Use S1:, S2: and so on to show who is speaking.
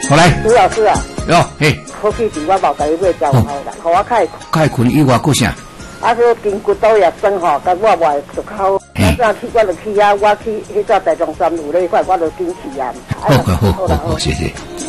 S1: 好来，
S2: 朱老师啊，
S1: 哟，嘿，
S2: 好去伫我毛甲你买招好啦，互我较
S1: 较困以外，搁啥？
S2: 啊，说筋骨都也酸吼，甲我外就靠，我去我去啊，我去迄只大壮山有咧块，我就紧去啊。
S1: 好，谢谢。